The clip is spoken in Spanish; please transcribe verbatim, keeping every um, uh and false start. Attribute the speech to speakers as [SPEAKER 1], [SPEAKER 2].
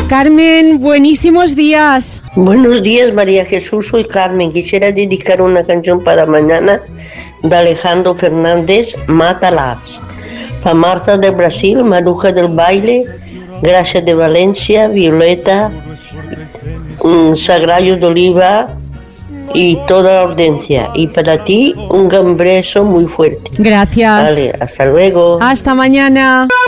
[SPEAKER 1] Carmen, buenísimos días.
[SPEAKER 2] Buenos días, María Jesús, soy Carmen. Quisiera dedicar una canción para mañana de Alejandro Fernández, Mátalas. Para Marta de Brasil, Maruja del Baile, Gracia de Valencia, Violeta, um, Sagrario de Oliva y toda la audiencia. Y para ti, un gran beso muy fuerte.
[SPEAKER 1] Gracias.
[SPEAKER 2] Vale, hasta luego.
[SPEAKER 1] Hasta mañana.